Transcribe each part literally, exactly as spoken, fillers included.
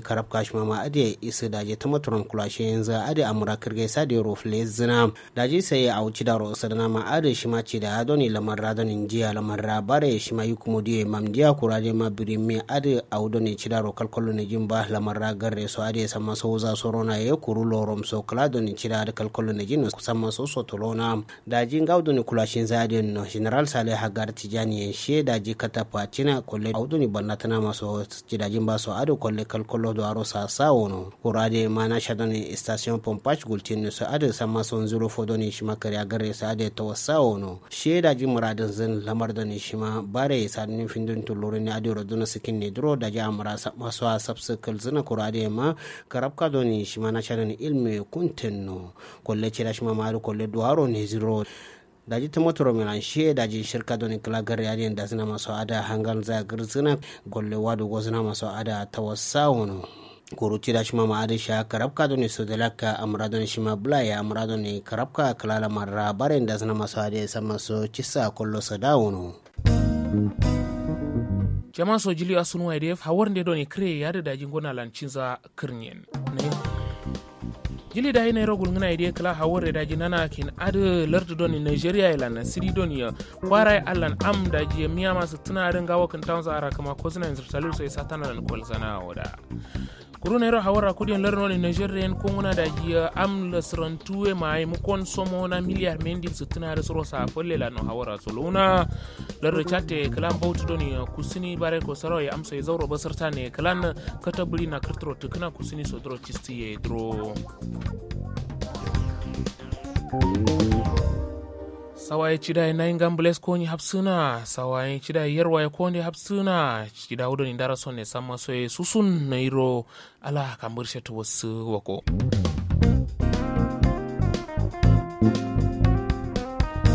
karab kashma ma ade isa daji ta maturan kulashe yanzu ade amura kirgai sa da rofle zina daji sai a wuci da rosa da ma ade shi ma ce da adoni lamar radonin jiya lamar rabare shi ma yi kuma diye mamdiya kurade ma birime ade a wudoni ci da ro kalkolo ne jimba lamar ragar so ade sama so za so rona ye kuru lorom so klado ni ci da kalkolo ne jinu sama so so tolona daji ngawdoni kulashe za ade no general saleh hagar tijani she daji katapa cina kolle awdoni bannatana maso ci da jimba so ade kolle kalkolo do aro sa sawono kurade mana shadoni station pompage gultin so ade sama so zuro fodoni shima kariya gare sa ade tawassawono she daji muradin zan lamar da ni shima bare sa ni findin tulore ni ade roduna sikin ne dro daji amra maso subsakal zina kurade ma karabka doni shima na shadoni ilmi kuntenno kolle ci da shima maru kolle do aro ne zuro daji ta motoro milan she daji shirka doni kala gare yadin da zina maso ada hangal za girzina golle wadu gozina maso ada tawassawono kuruci da shima ma adi sha karabka doni sodalaka amradon shima blaya amradon ni karabka kalala marra bare da zina maso adi sama so cisa kollo sadawono jama so jili asunu wa def hawar de doni kre yada daji gona lancinza kirnyen ne jili da ina rogul ngana ide kala hawore da jinana kin ade lardu doni Nigeria ilan siri doni kwarai allan am da ji miyama su tuna rin gawo kan tanza ara kama ko suna insertalu sai satana nan kol sana oda kuruna ro hawara kudin larno ni Nigeria ko nguna da ji am la srantuwe mai mu kon somo na miliyar mendi su tuna da soro sa folle la no hawara soluna lardo chatte kala bautu doni kusini bare ko saro ya amsa zauro basarta ne kalan kataburi na kirtro tukuna kusini so dro chisti ye dro sawaye chida na ingambles ko ni hapsuna sawaye chida yerwa ya ko ni hapsuna chida udoni ndara sonne sama so susun nairo ala kamburshe to wasu wako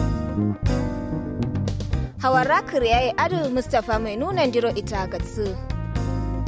hawara kriyaye adu mustafa mai nuna ndiro ita gatsu